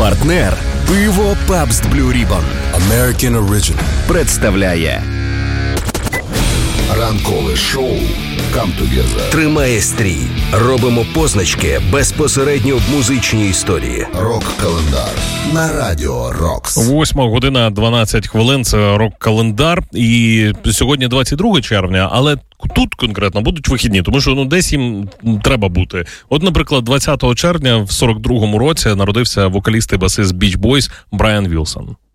Партнер пиво Pabst Blue Ribbon American Original представляє ранкове шоу Come Together. Тримає стрій. Робимо позначки безпосередньо в музичній історії. Рок-календар на Радіо Рокс. 8:12 це рок-календар. І сьогодні 22 червня, але тут конкретно будуть вихідні, тому що десь їм треба бути. От, наприклад, 20 червня в 42-му році народився вокаліст і басист Beach Boys Брайан Вілсон.